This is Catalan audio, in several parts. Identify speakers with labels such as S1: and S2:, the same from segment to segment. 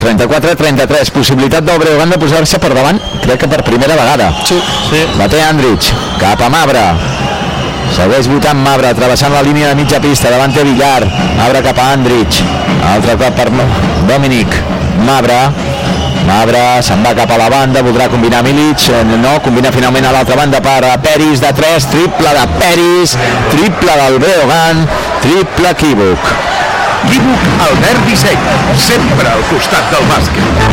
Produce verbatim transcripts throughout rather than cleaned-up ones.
S1: trenta-quatre a trenta-tres, possibilitat del Breogán de posar-se per davant, crec que per primera vegada.
S2: Sí, sí.
S1: La té Andrich, cap a Mabra. Segueix votant Mabra, travessant la línia de mitja pista, davant té Villar. Mabra cap a Andrich. Altre cop per Dominic. Mabra. Mabra se'n va cap a la banda, voldrà combinar Milic, no, combina finalment a l'altra banda per Peris de tres, triple de Peris, triple del Breogán, triple equívoc.
S3: Equívoc Albert Disseny, sempre al costat del bàsquet.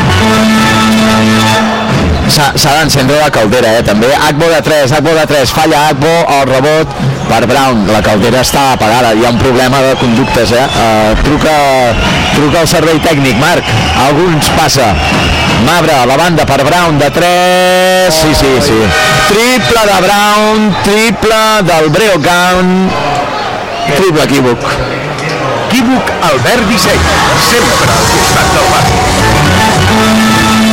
S1: S'ha d'encendre la caldera, eh, també. Agbo de tres, Agbo de tres, falla Agbo, el rebot per Brown. La caldera està apagada, hi ha un problema de conductes, eh. Uh, truca, truca el servei tècnic, Marc. Alguns passa. Mabra, la banda per Brown de tres, sí, sí, sí. Triple de Brown, triple del Breogán, triple equívoc.
S3: Equívoc Albert Disseny, sempre al costat del bàsquet.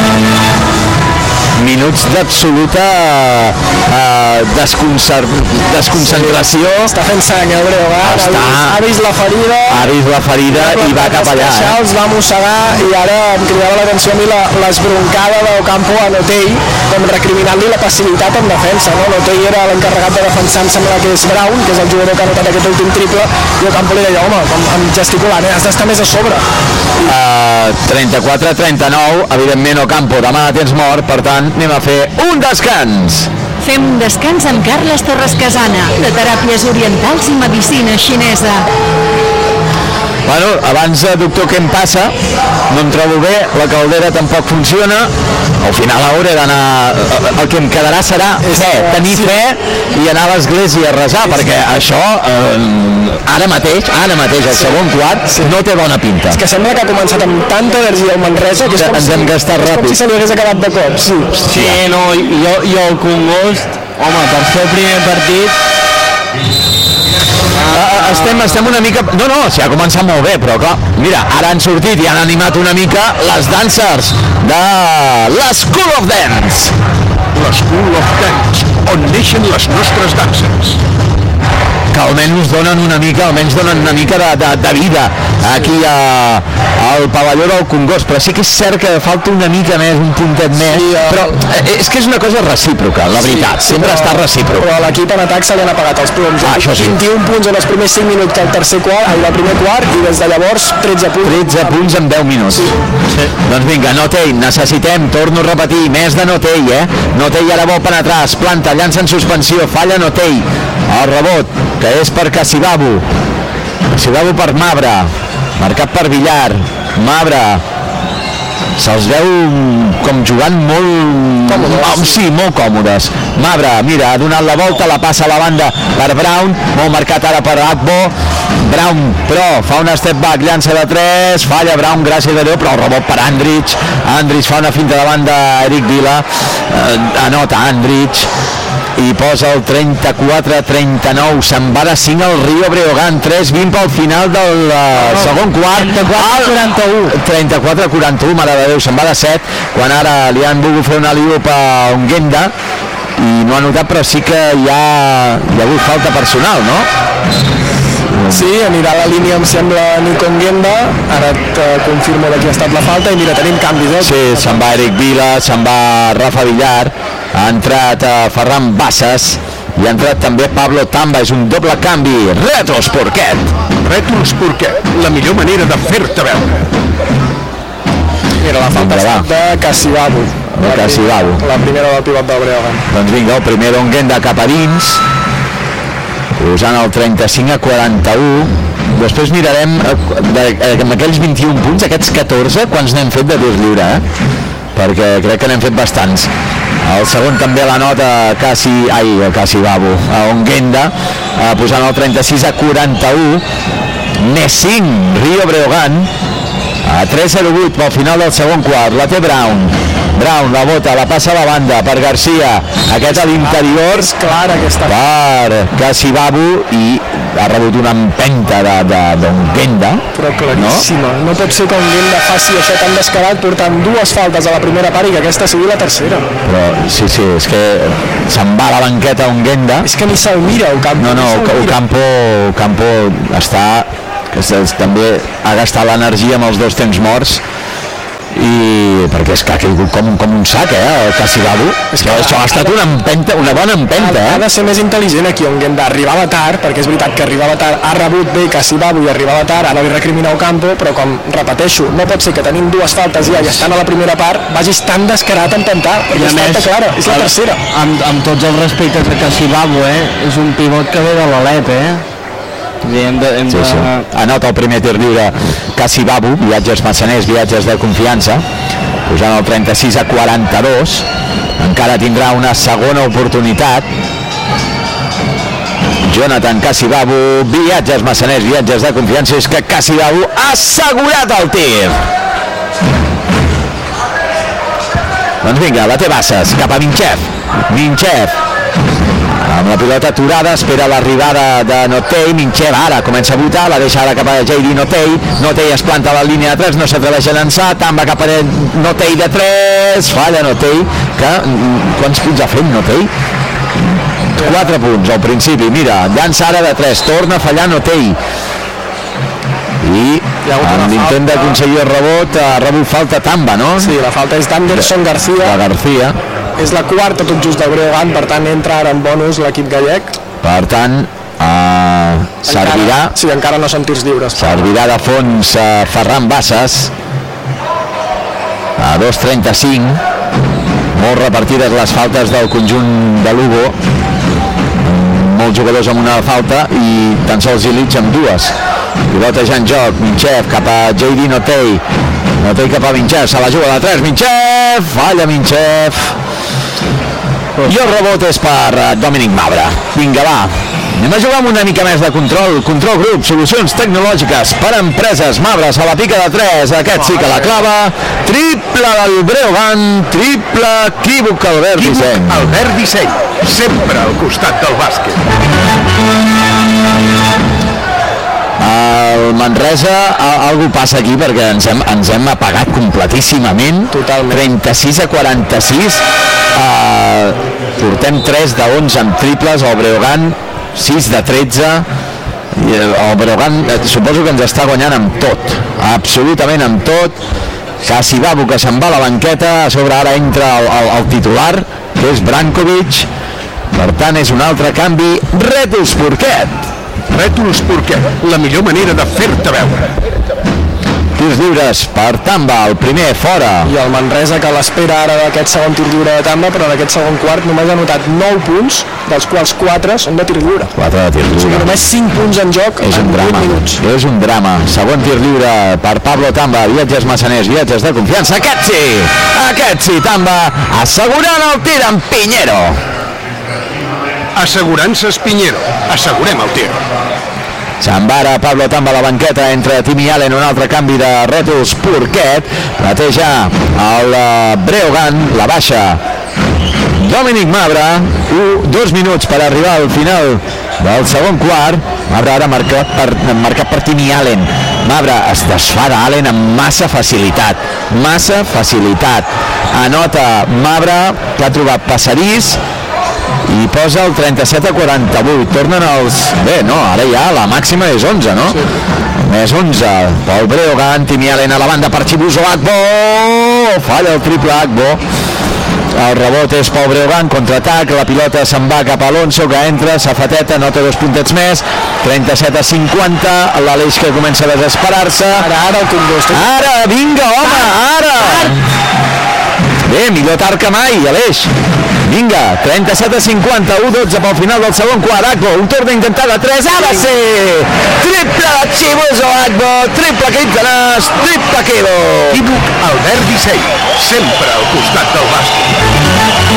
S1: Minuts d'absoluta uh, desconcer... desconcentració.
S2: Sí, està fent sang el Breogán, està... ha vist la ferida,
S1: ha vist la ferida i va cap allà.
S2: Eh? Els va mossegar i ara em cridava l'atenció a mi l'esbroncada d'Ocampo a Notell, com recriminant-li la passivitat en defensa. No? Notell era l'encarregat de defensar, em sembla que és Brown, que és el jugador que ha notat aquest últim triple, i Ocampo li deia, home, com, amb gesticulant, eh? has d'estar més a sobre.
S1: Uh, trenta-quatre a trenta-nou, evidentment Ocampo, demà tens mort, per tant anem a fer un descans.
S4: Fem un descans amb Carles Torres Casana, de Teràpies Orientals i Medicina Xinesa.
S1: Bueno, abans, doctor, què em passa? No em trobo bé, la caldera tampoc funciona, al final hauré d'anar... El que em quedarà serà fe, tenir fe i anar a l'església a resar, perquè això, eh, ara mateix, ara mateix, el segon quart, no té bona pinta.
S2: És que sembla que ha començat amb tanta energia el Manresa, que és com,
S1: ens
S2: si,
S1: hem gastat
S2: és
S1: ràpid.
S2: com si se li hagués acabat de cop. Sí,
S5: sí no, jo, jo el Congost, home, per fer el primer partit...
S1: Uh, estem, estem una mica... No, no, s'ha començat molt bé, però clar, mira, ara han sortit i han animat una mica les dancers de la School of Dance.
S3: La School of Dance, on neixen les nostres danses.
S1: Que almenys donen una mica, almenys donen una mica de, de, de vida aquí a, al pavelló del Congost, però sí que és cert que falta una mica més, un puntet més, sí, uh... però és que és una cosa recíproca, la veritat, sí, sí, sempre però, està recíproc.
S2: Però a l'equip en atac se li han apagat els ploms.
S1: Ah, això sí.
S2: vint-i-un punts en els primers cinc minuts del tercer quart, al primer quart, i des de llavors tretze punts.
S1: tretze punts en deu minuts. Sí. Sí. Doncs vinga, Notell, necessitem, torno a repetir, més de Notell, eh? Notell ara vol penetrar, es planta, llança en suspensió, falla Notell, el rebot, que és per Casibabu. Casibabu per Mabra, marcat per Villar. Mabra se'ls veu com jugant molt còmodes. Sí, molt còmodes. Mabra, mira, ha donat la volta, la passa a la banda per Brown, molt marcat ara per Agbo. Brown, però fa un step back, llança de tres, falla Brown, gràcies a Déu, però el rebot per Andrich. Andrich fa una finta davant d'Eric Vila, eh, anota Andrich i posa el trenta-quatre a trenta-nou. Se'n va de cinc al Rio Breogán, tres vint pel final del uh, oh, segon quart.
S2: trenta-quatre a quaranta-u.
S1: trenta-quatre a quaranta-u, mare de Déu, se'n va de set, quan ara li han volgut fer una liup a Onguenda i no ha notat, però sí que hi ha, hi ha hagut falta personal, no?
S2: Sí, anirà a la línia, em sembla, Nico Onguenda, ara et uh, confirmo de qui ha estat la falta, i mira, tenim canvis, eh?
S1: Sí, se'n va Eric Vila, se'n va Rafa Villar, ha entrat uh, Ferran Bassas i ha entrat també Pablo Tamba, és un doble canvi. Retros Porquet.
S3: Retros Porquet, la millor manera de fer-te veure.
S2: Mira, la falta
S1: vinga,
S2: de Casibabu.
S1: De Casibabu.
S2: La primera del pivot del Breogán.
S1: Doncs vinga, el primer d'Onguenda cap a dins, posant el trenta-cinc a quaranta-u. Després mirarem eh, de, eh, amb aquells vint-i-un punts, aquests catorze, quants n'hem fet de tir lliure, eh? Perquè crec que n'hem fet bastants. El segon també la nota Casi, ai, Casibabu, a Onguenda, eh, posant el trenta-sis a quaranta-u, més cinc, Rio Breogán, a tres zero vuit pel final del segon quart. La té Brown. Brown la bota, la passa a la banda per Garcia, aquest a l'interior
S2: és clara aquesta
S1: per Casibabu i ha rebut una empenta d'Onguenda,
S2: però claríssima, no? no pot ser que Onguenda faci això tan descarat, portant dues faltes a la primera part i que aquesta sigui la tercera.
S1: Però sí, sí, és que se'n va a la banqueta Onguenda,
S2: és que ni se'l mira Ocampo.
S1: no, no, Ocampo, Ocampo està, que també ha gastat l'energia amb els dos temps morts que és que ha caigut com, com un sac, eh, el Casibabu. És que això ha estat una empenta, una bona empenta, eh?
S2: Ha de ser més intel·ligent aquí, Onguent, d'arribava tard, perquè és veritat que arribava tard, ha rebut bé Casibabu i arribava tard, ara li recrimina Ocampo, però com repeteixo, no pot ser que tenim dues faltes ja i estan a la primera part, vagis tan descarat a empentar, perquè és falta clara, és la tercera.
S5: Amb, amb tots els respectes a Casibabu, eh, és un pivot que ve de l'Alep, eh? Hem de, hem
S1: sí, sí.
S5: de...
S1: Anota el primer tir lliure Casibabu, viatges massaners, viatges de confiança, posant el trenta-sis a quaranta-dos. Encara tindrà una segona oportunitat Jonathan Casibabu, viatges massaners, viatges de confiança. És que Casibabu ha assegurat el tir. Doncs vinga, la té Bassas, cap a Minchev. Minchev amb la pilota aturada, espera l'arribada de Notei. Minchev ara comença a votar, la deixa ara cap a J D Notei. Notei es planta a la línia de tres, no s'atreveix a llançar, Tamba cap a Notei de tres, falla Notei, que quants punts ha fet Notei? quatre punts al principi, mira, llança ara de tres, torna a fallar Notei. I amb l'intent d'aconseguir el rebot ha rebut falta Tamba, no?
S2: Sí, la falta és d'Anderson García.
S1: La García.
S2: És la quarta tot just del Breogán, per tant entra ara en bonus l'equip gallec.
S1: Per tant, uh, servirà...
S2: Encara, sí, encara no són tirs lliures.
S1: Servirà de fons uh, Ferran Bassas. A dos trenta-cinc. Molt repartides les faltes del conjunt de Lugo. Molts jugadors amb una falta i tan sols Illich amb dues. Pilota ja en joc, Minchev cap a J D Notei. Notei cap a Minchev, se la juga de tres, Minchev, falla Minchev. I el rebot és per Dominic Mabra. Vinga, va, anem a jugar amb una mica més de control. Control Group, solucions tecnològiques per a empreses. Mabra se la pica de tres, aquest sí que la clava. Triple del Breogán, triple equívoc Albert Disseny.
S3: Albert Disseny, sempre al costat del bàsquet.
S1: El Manresa, algú passa aquí perquè ens hem, ens hem apagat completíssimament.
S2: Totalment.
S1: trenta-sis a quaranta-sis. Uh, portem tres de onze amb triples, el Breogán sis de tretze. I el Breogán suposo que ens està guanyant amb tot, absolutament amb tot. Casibabu que se'n va a la banqueta, a sobre ara entra el, el, el titular, que és Brankovic. Per tant és un altre canvi. Rètols Porquet.
S3: Rètols Porquet, la millor manera de fer-te veure.
S1: Tirs lliures per Tamba, el primer fora.
S2: I el Manresa que l'espera ara d'aquest segon tir lliure de Tamba, però en aquest segon quart només ha anotat nou punts, dels quals quatre són de tir lliure.
S1: quatre de tir lliure.
S2: O sigui, només cinc punts en joc
S1: és
S2: en
S1: un drama.
S2: vuit minuts.
S1: És un drama. Segon tir lliure per Pablo Tamba, viatges massaners, viatges de confiança. Aquest sí, aquest sí, Tamba, assegurant el tir amb Piñero.
S3: Assegurances Piñero, assegurem el tir.
S1: Se'n va ara Pablo Tamba a la banqueta, entre Timmy Allen, un altre canvi de Rètols Porquet. Neteja el Breogán, la baixa Dominic Mabra. Un, dos minuts per arribar al final del segon quart. Mabra ara marcat per, marcat per Timmy Allen. Mabra es desfà d'Allen amb massa facilitat, massa facilitat. Anota Mabra, que ha trobat passadís, i posa el trenta-set a quaranta-vuit. Tornen els... Bé, no, ara ja la màxima és onze, no? Sí. Més onze. Pol Breogán, Timmy Allen a la banda per Chibuzo Agbo. Falla el triple Agbo. El rebot és Pol Breogán, contraatac, la pilota se'n va cap a Alonso, que entra, safateta, nota dos puntets més, trenta-set a cinquanta, l'Aleix que comença a desesperar-se.
S2: Ara, ara el congost.
S1: Ara, vinga, home, ara! Bé, millor tard que mai, Aleix. Vinga, trenta-set a cinquanta, u dotze pel final del segon quart. Agbo, un torn d'intentar de tres, ha de ser triple de Chibuzo Agbo, triple que de nas, triple quedo.
S3: Equívoc Albert Disseny, sempre al costat del bàsquet.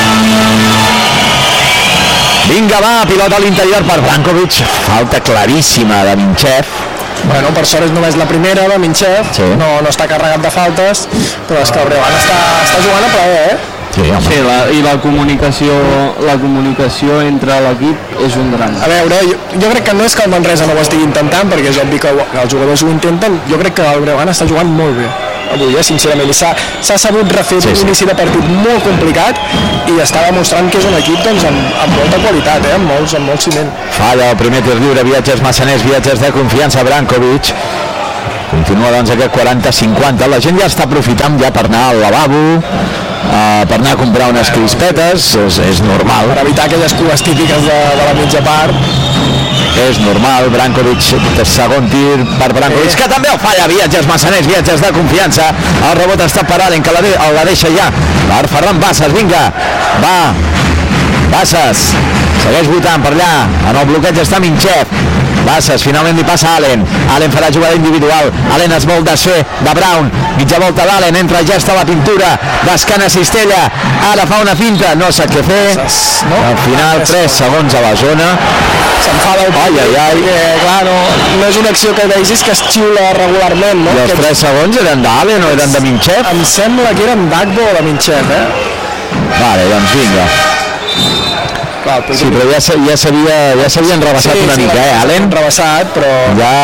S1: Vinga, va, pilota a l'interior per Brankovic, falta claríssima de Minchev.
S2: Bueno, per sort és només la primera de Minchev,
S1: sí.
S2: no, no està carregat de faltes, però és que el Breogán està, està jugant a plaer, eh?
S1: Sí,
S5: sí, la, i la comunicació, la comunicació entre l'equip és un drama.
S2: A veure, jo, jo crec que no és que el Manresa no ho estigui intentant, perquè és obvi que els jugadors ho intenten, jo crec que el Breogán està jugant molt bé avui, eh, sincerament, i s'ha sabut refer sí, un sí. inici de partit molt complicat i està demostrant que és un equip doncs, amb, amb molta qualitat, eh, amb, molts, amb molt ciment.
S1: Falla el primer tir lliure, viatges massaners, viatges de confiança, Brankovic. Continua doncs aquest quaranta cinquanta. La gent ja està aprofitant ja per anar al lavabo, uh, per anar a comprar unes crispetes, és, és normal.
S2: Per evitar aquelles cues típiques de, de la mitja part.
S1: És normal. Brankovic, segon tir per Brankovic, que també el falla. Viatges Massaners, viatges de confiança. El rebot està per Allen, que la, de, la deixa ja per Ferran Bassas. Vinga, va Bassas, segueix votant per allà. En el bloqueig està Minchev. Bassas, finalment li passa a Allen. Allen farà jugada individual. Allen es vol desfer de Brown. Mitja volta d'Allen, entra ja està la pintura. Descana Cistella. Ara fa una finta, no sap què fer.
S2: No?
S1: Al final, tres segons a la zona.
S2: S'enfada el
S1: ai, ai, ai.
S2: perquè, clar, no, no és una acció que vegis que es xiula regularment, no?
S1: I els tres segons eren d'Allen o eren de Minchev?
S2: Em sembla que eren d'Agbo o de Minchev, eh?
S1: Vale, doncs vinga.
S2: Clar,
S1: sí, però ja s'havia ja s'havien rebassat
S2: sí,
S1: una
S2: sí,
S1: mica, eh, Allen?
S2: Rebassat, però...
S1: Ja...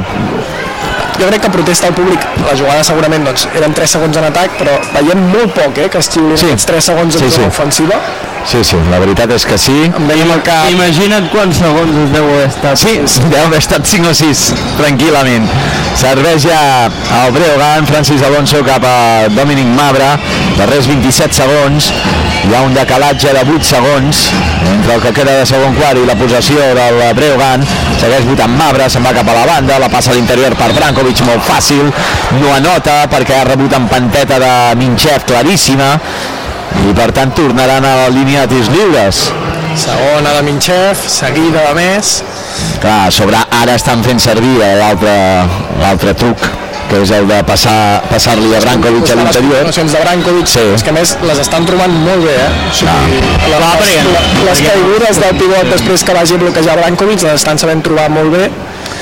S2: Jo crec que protesta el públic. La jugada segurament doncs, eren tres segons en atac, però veiem molt poc, eh, que es xiulin sí. aquests tres segons en sí, sí. ofensiva.
S1: Sí, sí, la veritat és que sí.
S2: Em veiem el cap...
S5: Imagina't quants segons us deu haver estat.
S1: Sí, deu haver estat cinc o sis, tranquil·lament. Serveix ja el Breogán, Francis Alonso cap a Dominic Mabra, darrers vint-i-set segons. Hi ha un decalatge de vuit segons entre el que queda de segon quart i la possessió del Breogán. Segueix votant Mabra, se'n va cap a la banda, la passa a l'interior per Brankovic, molt fàcil, no anota perquè ha rebut en panteta de Minchev claríssima i per tant tornaran a la línia de tirs lliures.
S2: Segona de Minchev, seguida de més.
S1: Clar, a sobre ara estan fent servir l'altre truc, que és el de passar, passar-li a Brankovic a l'interior.
S2: Les de Brankovic, sí. És que a més les estan trobant molt bé, eh? O sigui,
S1: ah.
S2: la, les, les, les caigudes del pivot després que vagi a bloquejar Brankovic les estan sabent trobar molt bé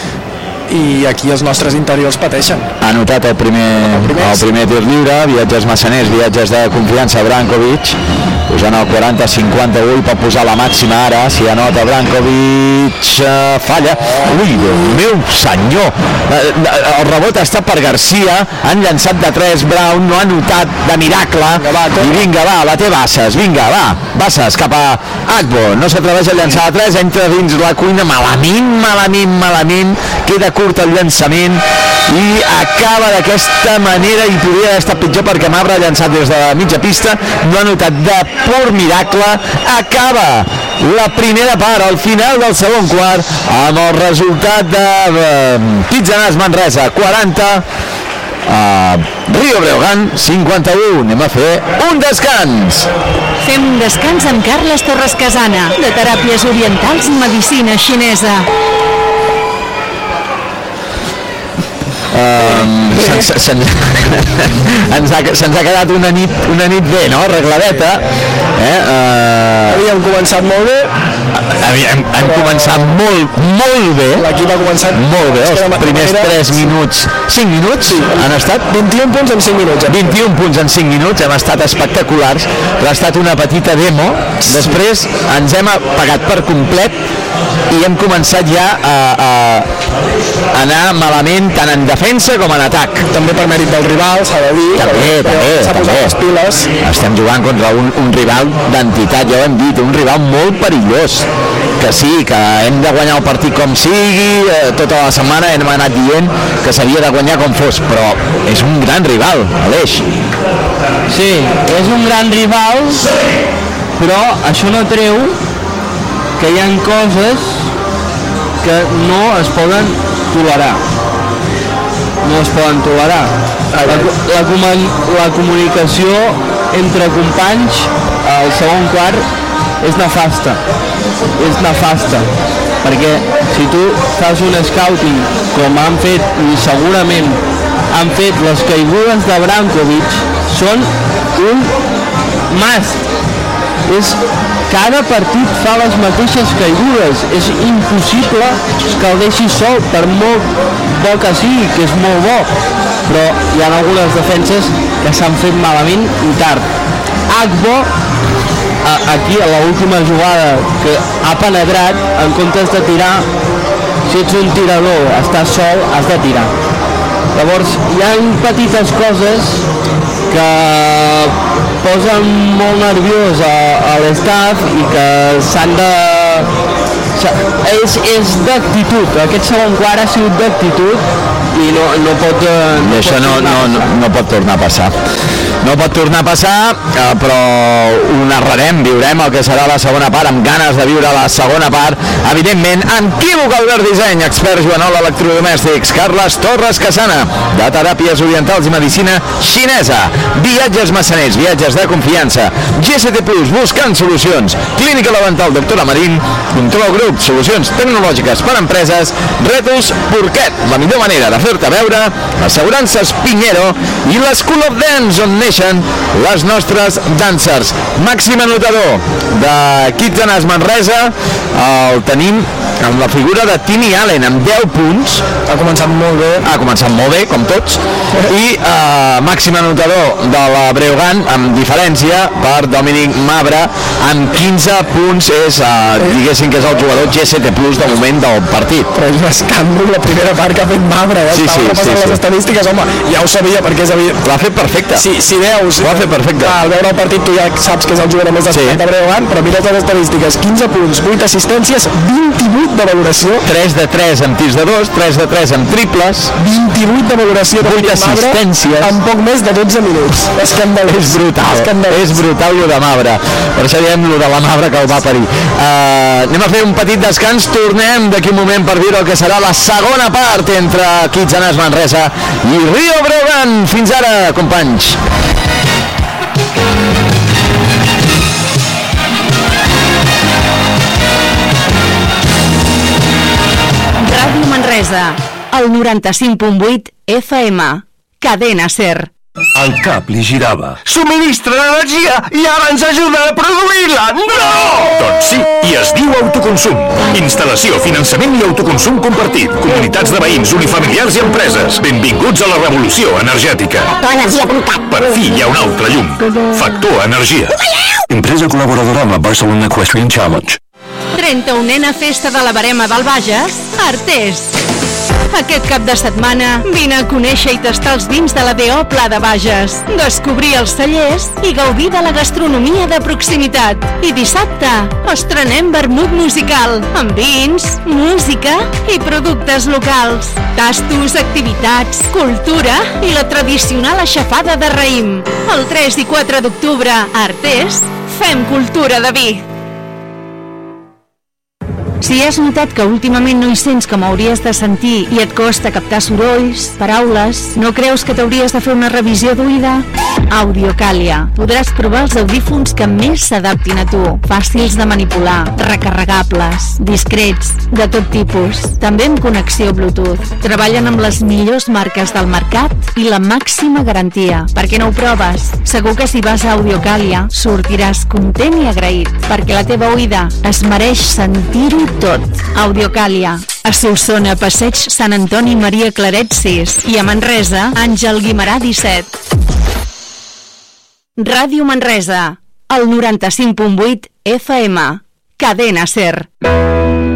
S2: i aquí els nostres interiors pateixen.
S1: Ha notat el primer, el primer, el primer tir lliure, viatges Massaners, viatges de confiança Brankovic, posant el quaranta cinquanta, ui, pot posar la màxima ara, si anota Brankovic, uh, falla, ui, Déu meu senyor, el rebot està per Garcia, han llançat de tres, Brown no ha notat de miracle, i vinga, va, la té Bassas, vinga, va, Bassas cap a Agbo, no s'atreveix a llançar de tres, entra dins la cuina, malament, malament, malament, queda curt el llançament i acaba d'aquesta manera, i podria haver estat pitjor perquè Mabra ha llançat des de la mitja pista, no ha notat, de pur miracle, acaba la primera part, al final del segon quart, amb el resultat de uh, Pizzanas Manresa quaranta, uh, Rio Breogán cinquanta-u. Anem a fer un descans.
S4: Fem un descans amb Carles Torres Casana, de Teràpies Orientals i Medicina Xinesa.
S1: Um, se'ns, se'ns, ens ha, se'ns ha quedat una nit, una nit bé, no? Arregladeta. Eh? Uh,
S2: havíem començat molt bé.
S1: Havíem, hem començat molt, molt bé.
S2: L'equip ha començat
S1: molt bé. Els primers tres minuts, cinc minuts, sí, han estat
S2: vint-i-un punts en cinc minuts. Eh?
S1: vint-i-un punts en cinc minuts, hem estat espectaculars, però ha estat una petita demo. Després ens hem apagat per complet i hem començat ja a, a anar malament tant en defensa com en atac.
S2: També per mèrit del rival, s'ha de dir.
S1: També, també,
S2: s'ha posat les piles.
S1: Estem jugant contra un, un rival d'entitat, ja ho hem dit, un rival molt perillós. Que sí, que hem de guanyar el partit com sigui, eh, tota la setmana hem anat dient que s'havia de guanyar com fos, però és un gran rival, Aleix.
S5: Sí, és un gran rival, però això no treu que hi ha coses que no es poden tolerar. No es poden tolerar. La, la, la comunicació entre companys al segon quart és nefasta. És nefasta. Perquè si tu fas un scouting com han fet i segurament han fet les caigudes de Brankovic, són un must. És cada partit fa les mateixes caigudes, és impossible que el deixi sol, per molt bo que sigui, que és molt bo, però hi ha algunes defenses que s'han fet malament i tard. Agbo, aquí a l'última jugada que ha penetrat, en comptes de tirar, si ets un tirador, estàs sol, has de tirar. Llavors hi ha petites coses que posen molt nerviós a, a l'estaf i que s'han de... És, és d'actitud, aquest segon quart ha sigut d'actitud i no, no pot... Eh, no
S1: I això
S5: pot
S1: no, no, no, no pot tornar a passar. No pot tornar a passar, eh, però ho narrarem, viurem el que serà la segona part, amb ganes de viure la segona part, evidentment, amb Quívoc Albert Disseny, expert Joanol Electrodomèstics, Carles Torres Casana, de Teràpies Orientals i Medicina Xinesa, Viatges Massaners, viatges de confiança, G S T Plus, buscant solucions, Clínica Levantal Doctora Marín, Control Group, solucions tecnològiques per a empreses, Rètols Porquet, la millor manera de fer-te veure, assegurances Piñero i l'School of Dance, on neixen les nostres dancers. Màxim anotador de Kids and Us Manresa el tenim amb la figura de Tini Allen amb deu punts.
S2: Ha començat molt bé.
S1: Ha començat molt bé, com tots. I eh, màxim anotador de la Breogán, amb diferència, per Dominic Mabra, amb quinze punts. És, eh, diguéssim que és el jugador G S T Plus de moment del partit.
S2: Però és un escàndol la primera part que ha fet Mabra, eh?
S1: Sí, sí,
S2: Estava repassant
S1: sí, sí.
S2: les estadístiques, home, ja ho sabia perquè és evident.
S1: L'ha fet perfecte.
S2: Si, si veus...
S1: Ho ha fet perfecte.
S2: Clar, al veure el partit tu ja saps que és el jugador més destacat
S1: Sí.
S2: de Breogán, però mira les estadístiques, quinze punts, vuit assistències, vint-i-vuit de valoració,
S1: tres de tres amb tirs de dos, tres de tres amb triples,
S2: vint-i-vuit de valoració de
S1: vuit
S2: Dominic Mabra
S1: assistències.
S2: en poc més de dotze minuts. Escandalós.
S1: És brutal,
S2: Escandalós.
S1: és brutal lo de Mabra. Per això diem lo de la Mabra que el va parir. Uh, anem a fer un petit descans, tornem d'aquí un moment per viure el que serà la segona part entre Kids and Us Manresa i Rio Breogán. Fins ara, companys.
S4: Ràdio Manresa, el noranta-cinc punt vuit F M. Cadena Ser.
S3: El cap li girava.
S6: Subministra l'energia i ara ens ajuda a produir-la! No!
S3: Doncs sí, i es diu autoconsum. Instal·lació, finançament i autoconsum compartit. Comunitats de veïns, unifamiliars i empreses. Benvinguts a la revolució energètica. Per fi hi ha un altre llum. Factor Energia. Empresa col·laboradora amb la Barcelona Equestrian Challenge.
S4: trenta-unena Festa de la Verema del Bages, Artés. Aquest cap de setmana vine a conèixer i tastar els vins de la D O Pla de Bages, descobrir els cellers i gaudir de la gastronomia de proximitat. I dissabte estrenem vermut musical amb vins, música i productes locals. Tastos, activitats, cultura i la tradicional aixafada de raïm. El tres i quatre d'octubre a Artés fem cultura de vi. Si has notat que últimament no hi sents com hauries de sentir i et costa captar sorolls, paraules, no creus que t'hauries de fer una revisió d'oïda? Audiocàlia. Podràs provar els audífons que més s'adaptin a tu. Fàcils de manipular, recarregables, discrets, de tot tipus. També amb connexió Bluetooth. Treballen amb les millors marques del mercat i la màxima garantia. Per què no ho proves? Segur que si vas a Audiocàlia sortiràs content i agraït, perquè la teva oïda es mereix sentir-ho tot. Audiocàlia. A Solsona, Passeig Sant Antoni Maria Claret sis i a Manresa, Àngel Guimerà disset. Ràdio Manresa, el noranta-cinc punt vuit F M. Cadena Ser.